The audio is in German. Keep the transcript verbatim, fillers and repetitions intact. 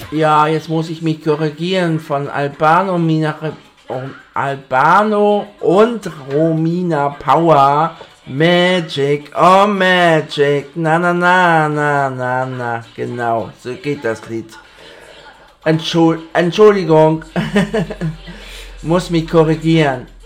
Ja, jetzt muss ich mich korrigieren von Albano, Mina, Albano und Romina Power. Magic, oh Magic, na na na na na na, genau, so geht das Lied. Entschuld, Entschuldigung, muss mich korrigieren.